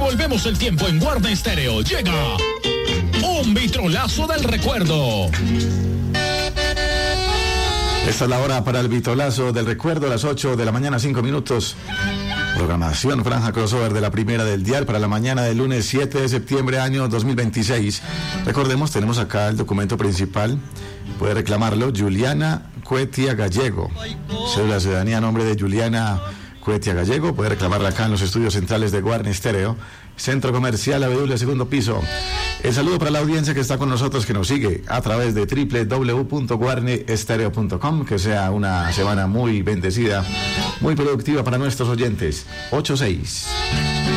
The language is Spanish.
Devolvemos el tiempo en Guardia Estéreo. Llega un vitrolazo del recuerdo. Esta es la hora para el vitrolazo del recuerdo, a las 8 de la mañana, 5 minutos. Programación franja crossover de la primera del dial para la mañana del lunes 7 de septiembre año 2026. Recordemos, tenemos acá el documento principal. Puede reclamarlo Juliana Cuetia Gallego. Cédula de ciudadanía a nombre de Juliana Cuetia Gallego. Puede reclamarla acá en los estudios centrales de Guarne Estéreo, Centro Comercial Abedulia, segundo piso. El saludo para la audiencia que está con nosotros, que nos sigue a través de www.guarneestereo.com. Que sea una semana muy bendecida, muy productiva para nuestros oyentes. 8-6.